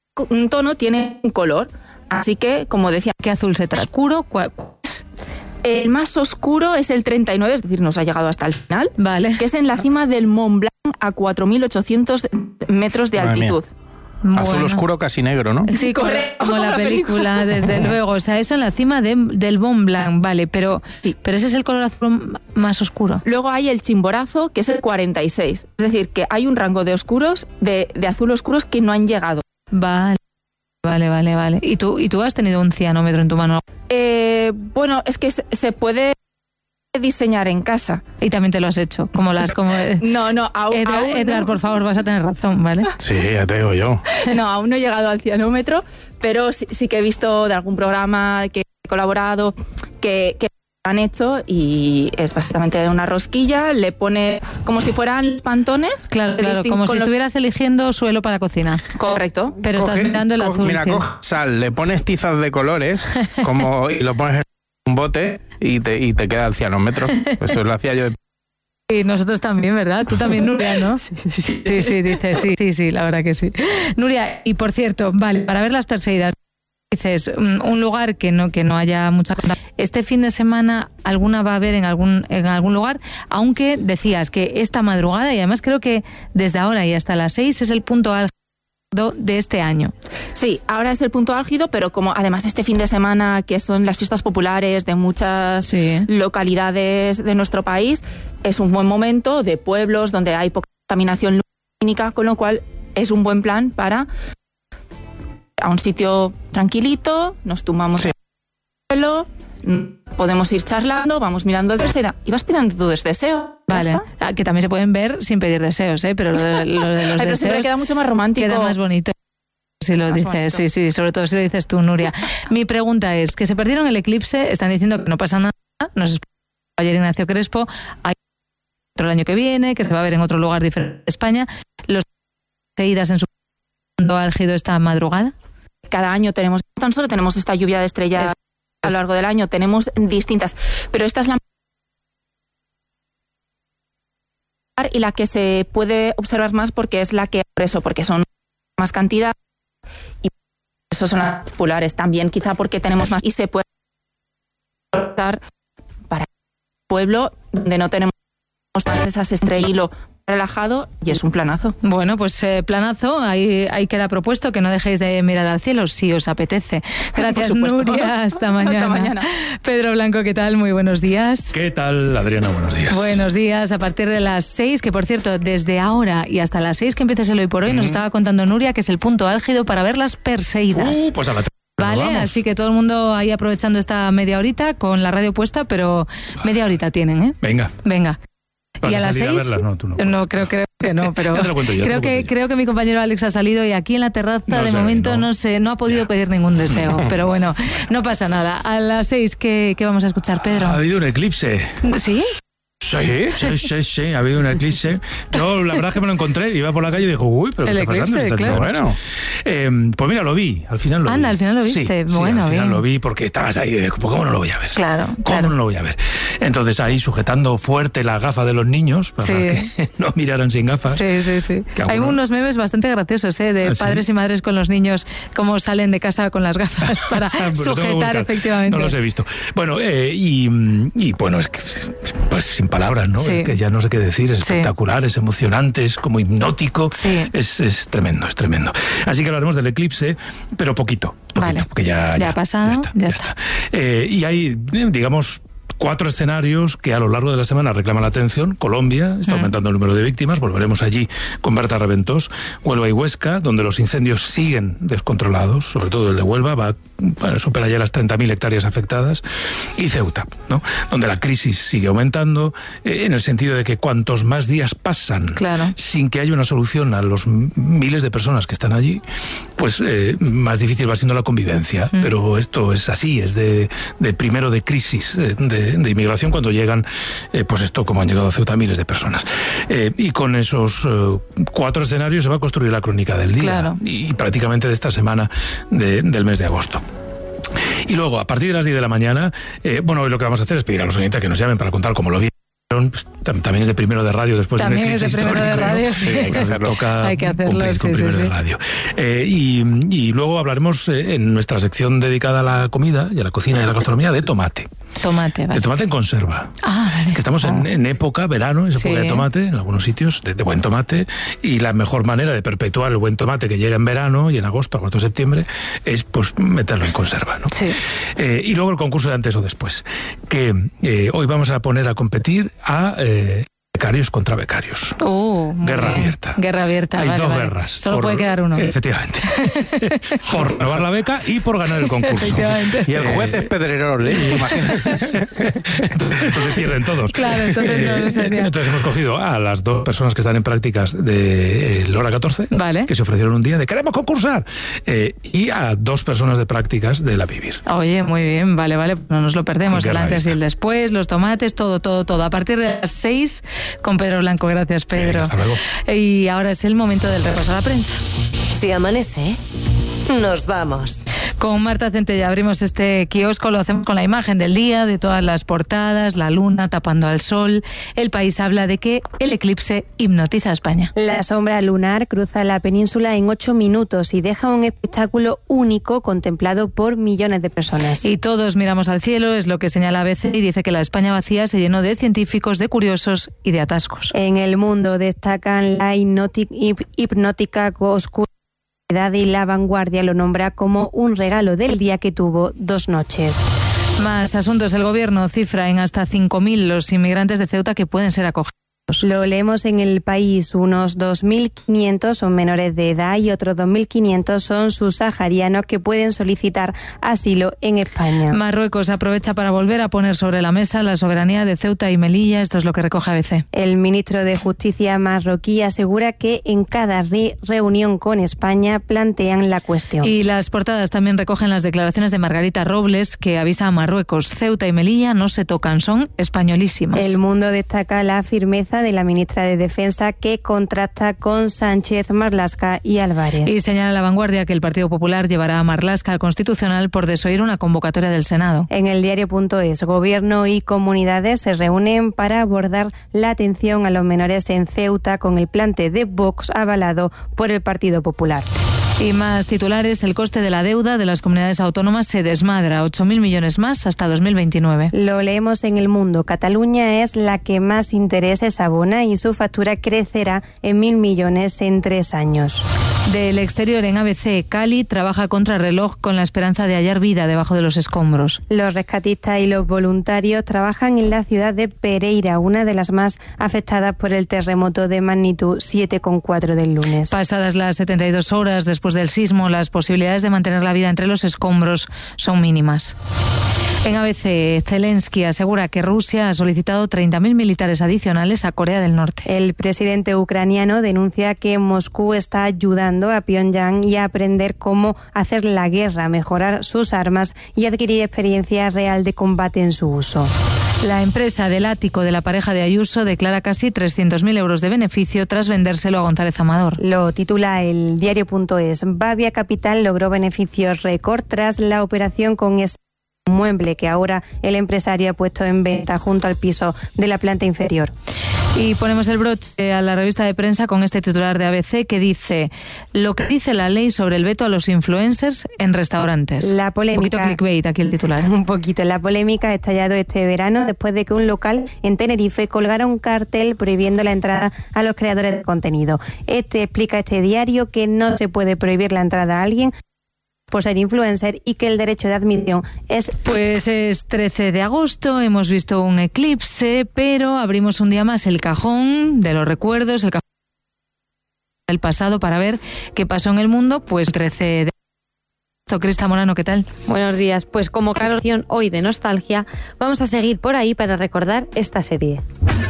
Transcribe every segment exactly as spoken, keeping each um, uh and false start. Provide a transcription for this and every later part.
un tono tiene un color. Así que, como decía, ¿qué azul se trata? ¿Oscuro? ¿Cuál? El más oscuro es el treinta y nueve, es decir, nos ha llegado hasta el final, vale. que es en la cima del Mont Blanc a cuatro mil ochocientos metros de Madre altitud. Mía. Azul bueno. oscuro casi negro, ¿no? Sí, Correcto, como la la película, película. desde luego. O sea, eso en la cima de, del Mont Blanc, vale, pero, Sí. pero ese es el color azul más oscuro. Luego hay el Chimborazo, que es el cuarenta y seis. Es decir, que hay un rango de oscuros, de, de azul oscuros que no han llegado. Vale, vale, vale, vale. ¿Y tú, y tú has tenido un cianómetro en tu mano? Eh, bueno, es que se, se puede diseñar en casa. Y también te lo has hecho, como las... Como... No, no, aún, Edgar, aún Edgar, no. por favor, vas a tener razón, ¿vale? Sí, ya te digo yo. No, aún no he llegado al cianómetro, pero sí, sí que he visto de algún programa que he colaborado que, que han hecho y es básicamente una rosquilla, le pone como si fueran pantones. Claro, de claro, distin- como con si los- estuvieras eligiendo suelo para cocina. Correcto. Pero estás Coge- mirando el co- azul. Mira, sí. coges sal, le pones tizas de colores como, y lo pones en un bote y te, y te queda el cianómetro. Eso lo hacía yo de... Y nosotros también, ¿verdad? Tú también, Nuria, ¿no? Sí, sí, sí, sí, dices, sí, sí, sí, la verdad que sí. Nuria, y por cierto, vale, para ver las Perseidas, dices, un un lugar que no que no haya mucha contaminación. Este fin de semana, ¿alguna va a haber en algún, en algún lugar? Aunque decías que esta madrugada, y además creo que desde ahora y hasta las seis es el punto álgido de este año. Sí, ahora es el punto álgido, pero como además este fin de semana, que son las fiestas populares de muchas Sí. localidades de nuestro país, es un buen momento de pueblos donde hay poca contaminación lumínica, con lo cual es un buen plan para a un sitio tranquilito, nos tumbamos Sí. en el suelo, mm, podemos ir charlando, vamos mirando el Perseida y vas pidiendo tu deseo. ¿Ya Vale, está? ah, que también se pueden ver sin pedir deseos, ¿eh? Pero lo de, lo de los Ay, pero siempre deseos queda mucho más romántico. queda más bonito. Si lo Más dices, bonito. sí, sí, sobre todo si lo dices tú, Nuria. Mi pregunta es, que se perdieron el eclipse, están diciendo que no pasa nada, nos explicó ayer Ignacio Crespo, hay otro el año que viene, que se va a ver en otro lugar diferente de España. ¿Los seguidas en su punto álgido esta madrugada? Cada año tenemos, no tan solo tenemos esta lluvia de estrellas Es- a lo largo del año, tenemos distintas, pero esta es la y la que se puede observar más porque es la que, por eso, porque son más cantidad y por eso son las populares también, quizá porque tenemos más y se puede usar para el pueblo donde no tenemos esas estrellas y lo relajado y es un planazo. Bueno, pues eh, planazo, ahí, ahí queda propuesto que no dejéis de mirar al cielo si os apetece. Gracias, Por supuesto. Nuria, hasta mañana. Hasta mañana. Pedro Blanco, ¿qué tal? Muy buenos días. ¿Qué tal, Adriana? Buenos días. Buenos días, a partir de las seis, que por cierto, desde ahora y hasta las seis que empieza el Hoy por Hoy, nos estaba contando Nuria que es el punto álgido para ver las Perseidas. Uh, pues a la Vale, vamos. así que todo el mundo ahí aprovechando esta media horita con la radio puesta, pero media horita tienen, ¿eh? Venga. Venga. ¿Vas Y a, a las salir a seis. verlas? No, tú no. No, creo, creo que no, pero Ya te lo cuento yo, ya te creo lo que cuento yo. creo que mi compañero Alex ha salido y aquí en la terraza No de sé, momento no. no sé, no ha podido Ya. pedir ningún deseo, pero bueno, no pasa nada. A las seis, ¿qué, qué vamos a escuchar, Pedro? Ha habido un eclipse. ¿Sí? Sí, sí, sí, sí, ha habido un eclipse. Yo la verdad es que me lo encontré, iba por la calle y digo, uy, pero ¿qué El está pasando? eclipse, Está claro. haciendo noche. Eh, pues mira, lo vi, al final lo vi. Anda, al final lo viste. Sí, sí, Bueno, al final bien. lo vi porque estabas ahí, de, ¿cómo no lo voy a ver? Claro, ¿Cómo claro. no lo voy a ver? Entonces ahí sujetando fuerte la gafa de los niños para Sí. que no miraran sin gafas. Sí, sí, sí. Que Hay alguno- unos memes bastante graciosos, ¿eh? De ¿Ah, sí? padres y madres con los niños, cómo salen de casa con las gafas para Pues lo tengo que sujetar buscar. efectivamente. No los he visto. Bueno, eh, y, y bueno, es que pues sin palabras, ¿no? Sí. Es que ya no sé qué decir, es Sí. espectacular, es emocionante, es como hipnótico, Sí. es, es tremendo, es tremendo. Así que hablaremos del eclipse, pero poquito, poquito Vale. porque ya, Ya ha pasado, ya está. ya ya está. está. Eh, y hay, eh, digamos, cuatro escenarios que a lo largo de la semana reclaman la atención. Colombia, está Mm. aumentando el número de víctimas, volveremos allí con Berta Reventós. Huelva y Huesca, donde los incendios siguen descontrolados, sobre todo el de Huelva, va, bueno, supera ya las treinta mil hectáreas afectadas. Y Ceuta, ¿no? Donde la crisis sigue aumentando, eh, en el sentido de que cuantos más días pasan Claro. sin que haya una solución a los m- miles de personas que están allí, pues eh, más difícil va siendo la convivencia. Mm. Pero esto es así, es de, de primero de crisis, eh, de, de inmigración, cuando llegan, eh, pues esto, como han llegado a Ceuta, miles de personas. Eh, y con esos eh, cuatro escenarios se va a construir la crónica del día. Claro. Y, y prácticamente de esta semana de- del mes de agosto. Y luego, a partir de las diez de la mañana, eh, bueno, hoy lo que vamos a hacer es pedir a los oyentes que nos llamen para contar cómo lo vieron, León pues, también es de primero de radio después también de un eclipse es de primero histórico. de radio, ¿no? sí. Sí, hay que hacerlo. Toca hay que hacerlo, cumplir sí, con primero sí, de sí. radio. Eh, y, y luego hablaremos eh, en nuestra sección dedicada a la comida y a la cocina y a la gastronomía de tomate. Tomate, vale. De tomate en conserva. Ah, vale. Es que estamos en, en época, verano, es Sí. época de tomate, en algunos sitios, de, de buen tomate, y la mejor manera de perpetuar el buen tomate que llega en verano y en agosto, agosto, septiembre, es pues meterlo en conserva, ¿no? Sí. Eh, y luego el concurso de antes o después, que eh, hoy vamos a poner a competir a... Eh, becarios contra becarios. Uh, muy Guerra bien. abierta. Guerra abierta. Hay vale, dos vale. guerras. Solo Por- puede quedar uno. Efectivamente. Por renovar la beca y por ganar el concurso. Efectivamente. Y el juez es Pedrerol, ¿eh? ¿Te imaginas? entonces, entonces pierden todos. Claro, entonces no lo sería. Entonces hemos cogido a las dos personas que están en prácticas de eh, Lora catorce, Vale. que se ofrecieron un día de queremos concursar, eh, y a dos personas de prácticas de la Vivir. Oye, muy bien, vale, vale, no nos lo perdemos, el Guerra antes y abierta. el después, los tomates, todo, todo, todo. A partir de las seis con Pedro Blanco, gracias Pedro. Venga, hasta luego. Y ahora es el momento del repaso a la prensa. Si amanece, nos vamos. Con Marta Centella abrimos este kiosco, lo hacemos con la imagen del día, de todas las portadas, la luna tapando al sol. El País habla de que el eclipse hipnotiza a España. La sombra lunar cruza la península en ocho minutos y deja un espectáculo único contemplado por millones de personas. Y todos miramos al cielo, es lo que señala A B C, y dice que la España vacía se llenó de científicos, de curiosos y de atascos. En El Mundo destacan la hipnoti- hip- hipnótica oscuridad y La Vanguardia lo nombra como un regalo del día que tuvo dos noches. Más asuntos, el gobierno cifra en hasta cinco mil los inmigrantes de Ceuta que pueden ser acogidos. Lo leemos en El País, unos dos mil quinientos son menores de edad y otros dos mil quinientos son subsaharianos que pueden solicitar asilo en España. Marruecos aprovecha para volver a poner sobre la mesa la soberanía de Ceuta y Melilla, esto es lo que recoge A B C. El ministro de Justicia marroquí asegura que en cada re- reunión con España plantean la cuestión. Y las portadas también recogen las declaraciones de Margarita Robles, que avisa a Marruecos: Ceuta y Melilla no se tocan, son españolísimas. El Mundo destaca la firmeza de la ministra de Defensa que contrasta con Sánchez, Marlaska y Álvarez. Y señala La Vanguardia que el Partido Popular llevará a Marlaska al Constitucional por desoír una convocatoria del Senado. En el diario.es, Gobierno y comunidades se reúnen para abordar la atención a los menores en Ceuta con el plante de Vox avalado por el Partido Popular. Y más titulares, el coste de la deuda de las comunidades autónomas se desmadra, ocho mil millones más hasta dos mil veintinueve. Lo leemos en El Mundo. Cataluña es la que más intereses abona y su factura crecerá en mil millones en tres años. Del exterior, en A B C, Cali trabaja contra reloj con la esperanza de hallar vida debajo de los escombros. Los rescatistas y los voluntarios trabajan en la ciudad de Pereira, una de las más afectadas por el terremoto de magnitud siete coma cuatro del lunes. Pasadas las setenta y dos horas después del sismo, las posibilidades de mantener la vida entre los escombros son mínimas. En A B C, Zelensky asegura que Rusia ha solicitado treinta mil militares adicionales a Corea del Norte. El presidente ucraniano denuncia que Moscú está ayudando a Pyongyang y a aprender cómo hacer la guerra, mejorar sus armas y adquirir experiencia real de combate en su uso. La empresa del ático de la pareja de Ayuso declara casi trescientos mil euros de beneficio tras vendérselo a González Amador. Lo titula el diario.es. Bavia Capital logró beneficios récord tras la operación con ese inmueble que ahora el empresario ha puesto en venta junto al piso de la planta inferior. Y ponemos el broche a la revista de prensa con este titular de A B C que dice: lo que dice la ley sobre el veto a los influencers en restaurantes. La polémica, un poquito clickbait aquí el titular. Un poquito. La polémica ha estallado este verano después de que un local en Tenerife colgara un cartel prohibiendo la entrada a los creadores de contenido. Este explica este diario que no se puede prohibir la entrada a alguien por ser influencer y que el derecho de admisión es... Pues es trece de agosto, hemos visto un eclipse, pero abrimos un día más el cajón de los recuerdos, el cajón del pasado para ver qué pasó en el mundo, pues trece de agosto. Crista Morano, ¿qué tal? Buenos días, pues como colaboración hoy de nostalgia, vamos a seguir por ahí para recordar esta serie.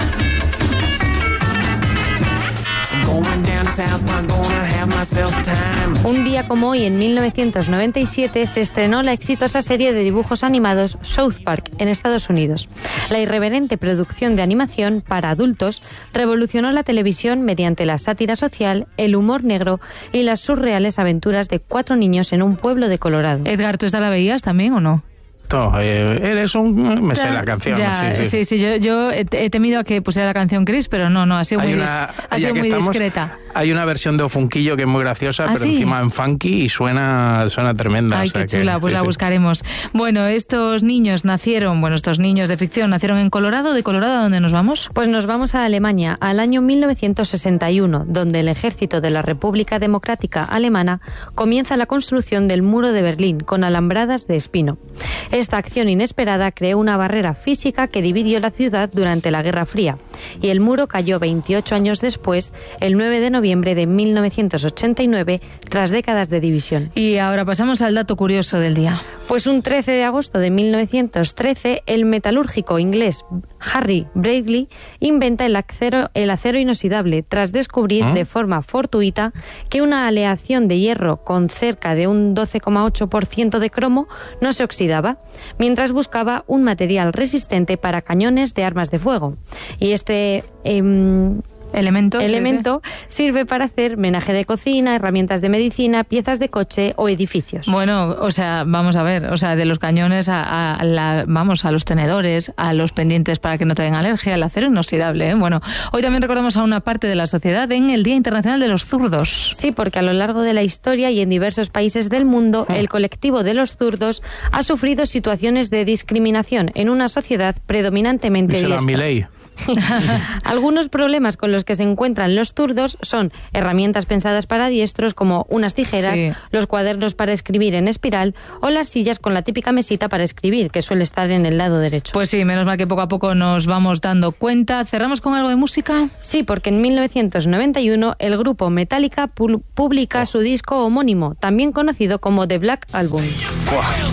Un día como hoy, en mil novecientos noventa y siete, se estrenó la exitosa serie de dibujos animados South Park en Estados Unidos. La irreverente producción de animación para adultos revolucionó la televisión mediante la sátira social, el humor negro y las surreales aventuras de cuatro niños en un pueblo de Colorado. Edgar, ¿tú esta la veías también o no? esto, eh, eres un... Me sé la canción. Ya, sí, sí. sí, sí, yo, yo he, he temido a que pusiera la canción Chris, pero no, no, ha sido Hay muy, una- dis- ha ya sido que muy estamos, discreta. Hay una versión de Ofunquillo que es muy graciosa, ¿Ah, pero sí? encima en funky y suena, suena tremenda. Ay, o sea qué que, chula, pues sí, la sí. buscaremos. Bueno, estos niños nacieron, bueno, estos niños de ficción nacieron en Colorado. ¿De Colorado a dónde nos vamos? Pues nos vamos a Alemania, al año mil novecientos sesenta y uno, donde el ejército de la República Democrática Alemana comienza la construcción del muro de Berlín con alambradas de espino. Esta acción inesperada creó una barrera física que dividió la ciudad durante la Guerra Fría, y el muro cayó veintiocho años después, el nueve de noviembre de mil novecientos ochenta y nueve, tras décadas de división. Y ahora pasamos al dato curioso del día. Pues un trece de agosto de mil novecientos trece, el metalúrgico inglés Harry Bradley inventa el acero, el acero inoxidable tras descubrir ¿Ah? de forma fortuita que una aleación de hierro con cerca de un doce coma ocho por ciento de cromo no se oxidaba, mientras buscaba un material resistente para cañones de armas de fuego. Y este... em, Elementos. elemento sirve para hacer menaje de cocina, herramientas de medicina, piezas de coche o edificios. Bueno, o sea, vamos a ver, o sea, de los cañones a, a la, vamos, a los tenedores, a los pendientes para que no te den alergia, el acero inoxidable, ¿eh? Bueno, hoy también recordamos a una parte de la sociedad en el Día Internacional de los Zurdos. Sí, porque a lo largo de la historia y en diversos países del mundo, el colectivo de los zurdos ha sufrido situaciones de discriminación en una sociedad predominantemente Díselo a diestra. Milei. Algunos problemas con los que se encuentran los zurdos son herramientas pensadas para diestros como unas tijeras, Sí. los cuadernos para escribir en espiral o las sillas con la típica mesita para escribir que suele estar en el lado derecho. Pues sí, menos mal que poco a poco nos vamos dando cuenta. ¿Cerramos con algo de música? Sí, porque en mil novecientos noventa y uno el grupo Metallica pu- publica su disco homónimo, también conocido como The Black Album.